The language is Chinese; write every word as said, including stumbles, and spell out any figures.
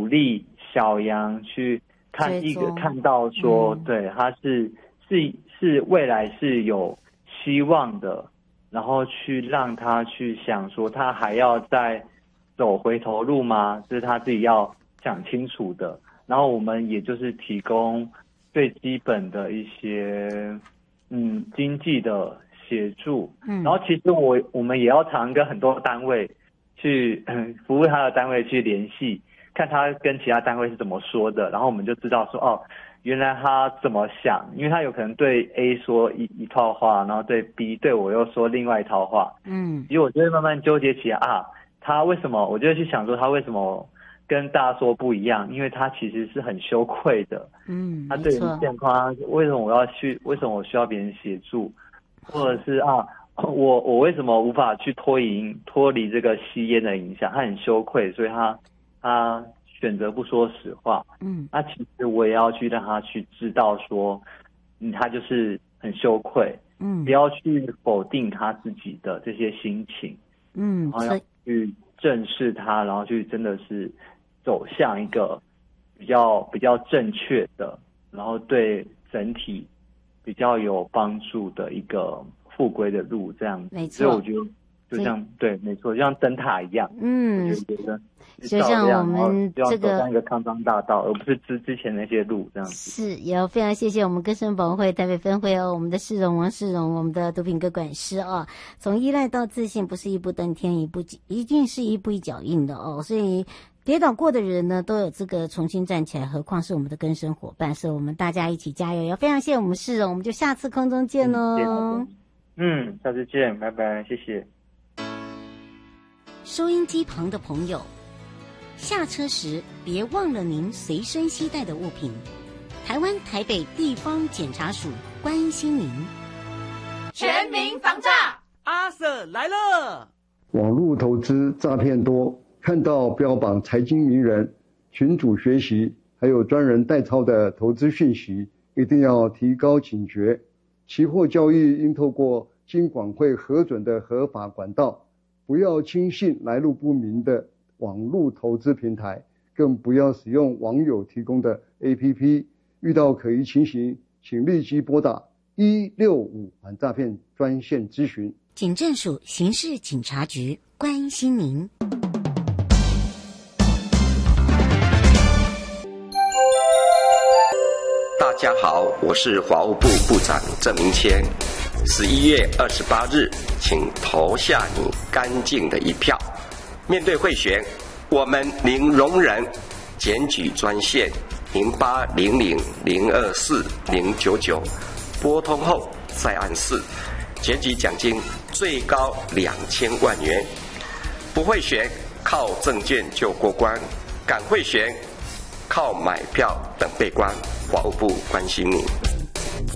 鼓励小羊去看一个看到说，嗯、对，他是是是未来是有希望的，然后去让他去想说，他还要再走回头路吗？这是他自己要想清楚的。然后我们也就是提供最基本的一些嗯经济的协助，嗯，然后其实我我们也要常跟很多单位去、嗯、服务他的单位去联系，看他跟其他单位是怎么说的，然后我们就知道说哦，原来他怎么想，因为他有可能对 A 说一一套话，然后对 B 对我又说另外一套话，嗯，其实我就会慢慢纠结起来啊，他为什么？我就会去想说他为什么跟大家说不一样，因为他其实是很羞愧的，嗯，他对于现况，为什么我要去？为什么我需要别人协助？或者是啊，我我为什么无法去脱离脱离这个吸烟的影响？他很羞愧，所以他他选择不说实话。嗯，那其实我也要去让他去知道说，嗯，他就是很羞愧。嗯，不要去否定他自己的这些心情。嗯，然后要去正视他，然后去真的是走向一个比较比较正确的，然后对整体比较有帮助的一个复归的路，这样子。没错，所以我觉得就像对，没错，就像灯塔一样。嗯，我就觉得就像我们这个走上一个康庄大道，而不是之之前那些路这样子。 是，也要非常谢谢我们歌声保护会台北分会哦，我们的世荣王世荣，我们的毒品科管师哦，从依赖到自信，不是一步登天，一步一定是一步一脚印的哦，所以。跌倒过的人呢，都有资格重新站起来，何况是我们的更生伙伴，是我们大家一起加油！要非常谢谢我们世荣，我们就下次空中见喽。 嗯，下次见，拜拜，谢谢。 收音机旁的朋友，下车时别忘了您随身携带的物品。台湾台北地方检察署关心您。 全民防诈， 阿 Sir 来了。 网络投资诈骗多。看到标榜财经名人、群组学习，还有专人代操的投资讯息，一定要提高警觉。期货交易应透过金管会核准的合法管道，不要轻信来路不明的网络投资平台，更不要使用网友提供的 A P P。遇到可疑情形，请立即拨打一六五反诈骗专线咨询。 警政署刑事警察局关心您。 大家好，我是法务部部长郑明谦。十一月二十八日，请投下你干净的一票。面对贿选，我们零容忍。检举专线零八零零零二四零九九，拨通后再按四。检举奖金最高两千万元。不贿选，靠证件就过关；敢贿选，靠买票等被关。法务部关心你。